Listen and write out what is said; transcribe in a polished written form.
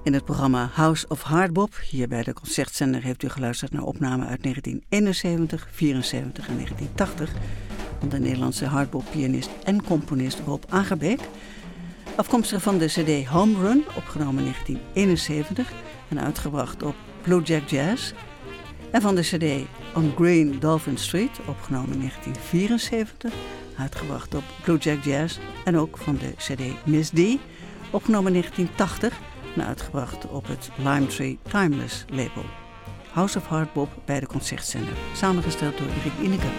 In het programma House of Hardbop, hier bij de Concertzender, heeft u geluisterd naar opnamen uit 1971, 74 en 1980 van de Nederlandse hardbop-pianist en componist Rob Agerbeek. Afkomstig van de cd Home Run, opgenomen in 1971 en uitgebracht op Blue Jack Jazz. En van de cd On Green Dolphin Street, opgenomen in 1974, uitgebracht op Blue Jack Jazz. En ook van de cd Miss D, opgenomen in 1980 en uitgebracht op het Lime Tree Timeless label. House of Hardbop bij de Concertzender, samengesteld door Erik Ineke.